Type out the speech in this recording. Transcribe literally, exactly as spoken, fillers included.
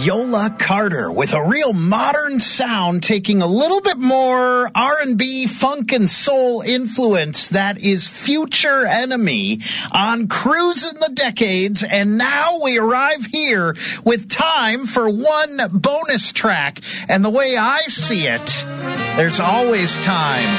Yola Carter with a real modern sound, taking a little bit more R and B, funk, and soul influence. That is Future Enemy on Cruising the Decades. And now we arrive here with time for one bonus track. And the way I see it, there's always time